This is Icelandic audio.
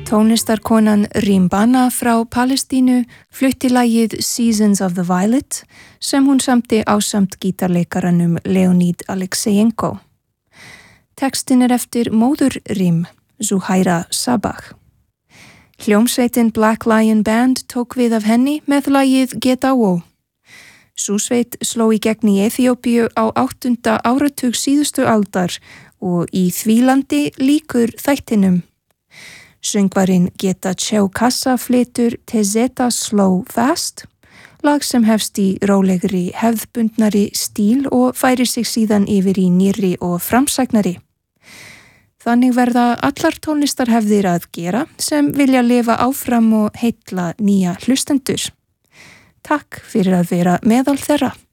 Tónlistarkonan Rimbana frá Palestínu flutti lagið Seasons of the Violet sem hún samti ásamt gítarleikaranum Leonid Alexeyenko. Textin eftir móður Rim, Zuhaira Sabah. Hljómsveitin Black Lion Band tók við af henni með lagið Get Awo. Sú sveit sló í gegn í Eþíópíu á 8. áratug síðustu aldar og í því landi líkur þættinum. Söngvarinn Geta Chewkassa flytur Tezeta Slow Fast, lag sem hefst í rólegri hefðbundnari stíl og færir sig síðan yfir í nýrri og framsæknari. Þannig verða allar tónlistarhefðir að gera sem vilja lifa áfram og heilla nýja hlustendur. Takk fyrir að vera meðal þeirra.